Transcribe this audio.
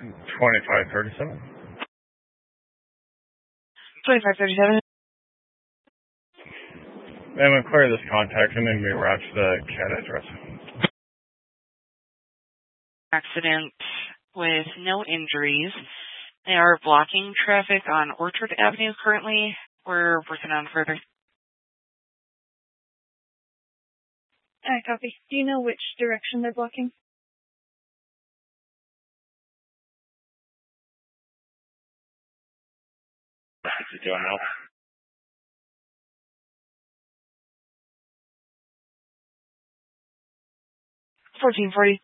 2537. 2537. And when clear this contact, and then we route to the CAD address. Accident with no injuries. They are blocking traffic on Orchard Avenue currently. We're working on further. Copy. Do you know which direction they're blocking? What's it doing now? 1440.